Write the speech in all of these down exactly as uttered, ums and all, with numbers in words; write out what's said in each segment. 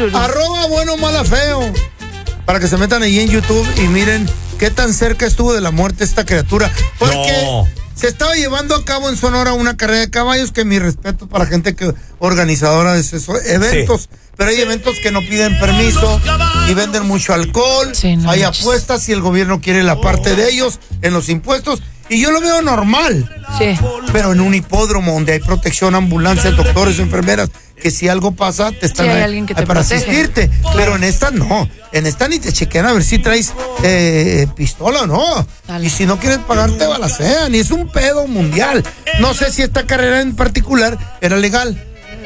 Arroba bueno, mala, feo. Para que se metan ahí en YouTube y miren qué tan cerca estuvo de la muerte esta criatura. Porque no. se estaba llevando a cabo en Sonora una carrera de caballos, que mi respeto para gente que organizadora de esos eventos. Sí. Pero hay eventos que no piden permiso y venden mucho alcohol. Sí, no hay apuestas y el gobierno quiere la parte de ellos en los impuestos. Y yo lo veo normal. Sí. Pero en un hipódromo donde hay protección, ambulancias, doctores, enfermeras, que si algo pasa, te están sí, hay ahí, alguien que te para protege. asistirte. Claro. Pero en esta no. En esta ni te chequean a ver si traes eh, pistola o no. Dale. Y si no quieres pagar, te balacean. Y es un pedo mundial. No sé si esta carrera en particular era legal.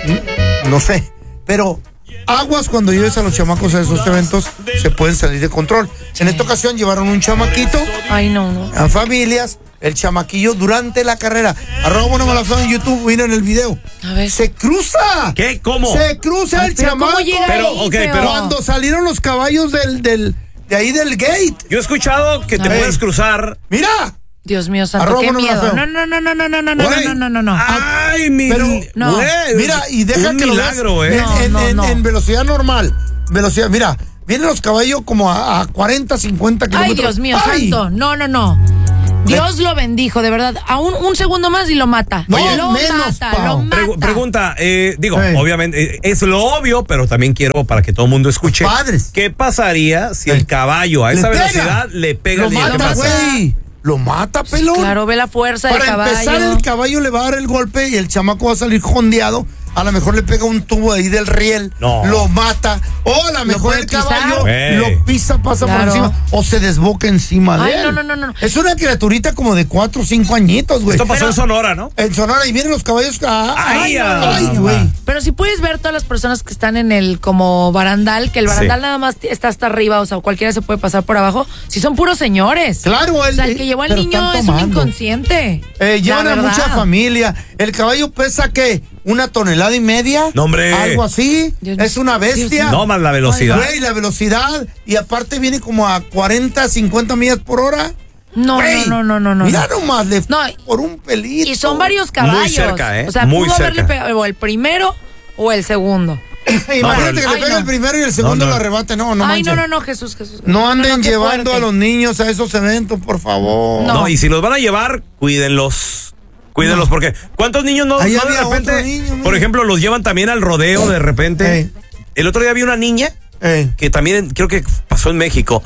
No sé. Pero aguas cuando lleves a los chamacos a esos eventos, se pueden salir de control. Sí. En esta ocasión llevaron un chamaquito. Ay, no, no. A familias. El chamaquillo durante la carrera. Arroba bueno, mala, feo en YouTube, miren el video. A ver. ¡Se cruza! ¿Qué? ¿Cómo? Se cruza Ay, el pero chamaco. ¿cómo llega pero, ahí, okay, pero cuando salieron los caballos del, del, de ahí del gate. Yo he escuchado que te Hey. puedes cruzar. ¡Mira! Dios mío santo, Arroba qué bueno, miedo. mala, feo. No, no, no, no, no, no, no, no, Güey. no, no, no, no. Ay, mi. Pero, no. güey, Mira, y deja un que milagro, lo veas eh. en, en, No, no, en, no. en velocidad normal. Velocidad, mira, vienen los caballos como a, a cuarenta, cincuenta kilómetros. Ay, Dios mío ¡Ay! santo. No, no, no. Dios lo bendijo, de verdad. A un, un segundo más y lo mata. No, lo menos, mata, Pau. lo mata. Pregu- pregunta, eh, digo, Hey. obviamente, eh, es lo obvio, pero también quiero para que todo el mundo escuche. Los padres. ¿Qué pasaría si Hey. el caballo a Le esa pega. velocidad le pega Lo al niño? ¿Qué mata, pasa? güey. Lo mata, pelón. Claro, ve la fuerza del Para caballo. empezar, el caballo le va a dar el golpe y el chamaco va a salir jondeado. A lo mejor le pega un tubo ahí del riel, No. lo mata. O a lo mejor puede el pisar. caballo Güey. lo pisa, pasa Claro. por encima. O se desboca encima Ay, de él. no, no, no, no. Es una criaturita como de cuatro o cinco añitos, güey. Esto pasó Pero- en Sonora, ¿no? En Sonora, y vienen los caballos. Ah, Ay, ay, ah, ay, güey. Pero si puedes ver todas las personas que están en el como barandal, que el barandal Sí. nada más está hasta arriba, o sea, cualquiera se puede pasar por abajo, si son puros señores. Claro, O el, sea, el que llevó al pero niño están es un tomando. inconsciente. Eh, llevan La a verdad. mucha familia. El caballo pesa, ¿qué? ¿Una tonelada y media? No, hombre. Algo así. Dios es mío. una bestia. No más la velocidad. Güey, la velocidad. Y aparte viene como a cuarenta, cincuenta millas por hora. No, Güey, no, no, no, no, no. Mira nomás, le No, por un pelito. Y son varios caballos. Muy cerca, ¿eh? O sea, Muy pudo haberle cerca. pegado o el primero o el segundo. Imagínate No, que pero- le Ay, pegue no. el primero y el segundo No, no. lo arrebate. No, no Ay, manches. no, no, no, Jesús, Jesús. No anden qué llevando fuerte. a los niños a esos eventos, por favor. No. No, y si los van a llevar, cuídenlos. Cuídenlos, porque ¿cuántos niños no, Ahí no de había repente, otro niño, mira. por ejemplo, los llevan también al rodeo de repente? Ey. El otro día vi una niña Eh. que también creo que pasó en México.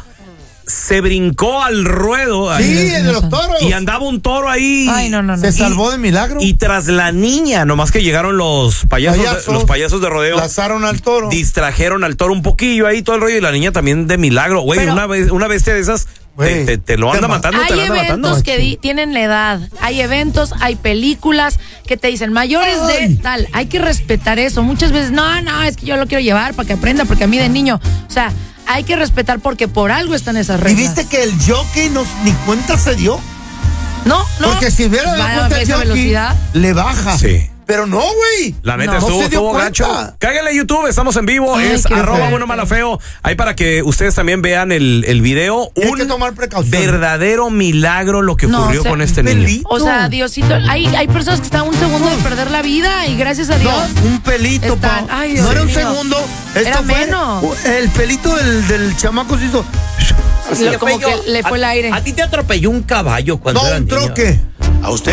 Se brincó al ruedo Sí, ahí, el de los toros. y andaba un toro ahí. Ay, no, no, no. Se salvó de milagro. Y tras la niña, nomás que llegaron los payasos, Payasos. de, los payasos de rodeo, Lazaron al toro. distrajeron al toro un poquillo ahí, todo el rollo, y la niña también de milagro. Güey, Pero- una, be- una bestia de esas te, Güey, te- te lo te anda ma- matando, te Hay lo anda eventos matando. que di- tienen la edad, hay eventos, hay películas que te dicen mayores Ay. de tal, hay que respetar eso. Muchas veces, no, no, es que yo lo quiero llevar para que aprenda, porque a mí de niño, o sea, hay que respetar porque por algo están esas ¿Y reglas. viste que el jockey nos, ni cuenta se dio? No, no. Porque si hubiera Va dado a cuenta el esa jockey, velocidad. le baja. Sí. Pero no, güey. La neta No. estuvo, No se dio estuvo cuenta. gacho. Cáguenle a YouTube, estamos en vivo. Ay, es qué arroba fuerte. bueno mala feo. Ahí para que ustedes también vean el, el video. Y hay Un que tomar precaución. verdadero milagro lo que No, ocurrió o sea, con este un niño. pelito. O sea, Diosito, hay, hay personas que están a un segundo de perder la vida y gracias a Dios. No, un pelito, Están- pa. ay, Dios no era un mío. segundo. Esto Era fue menos. El pelito del, del chamaco se hizo. Lo- como que le fue el aire. A ti te atropelló un caballo cuando No, eras un niño. troque. A usted.